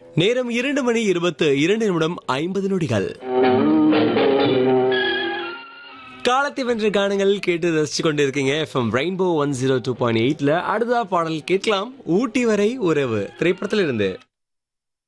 நேரம் 2:22:50. காலத்தை வென்ற கானங்கள் கேட்டு ரசிச்சு கொண்டிருக்கீங்க எஃப்எம் ரெயின்போ 102.8ல. அடுத்த பாடல் கேட்கலாம். ஊட்டி வரை உறவு திரைப்படத்திலிருந்து.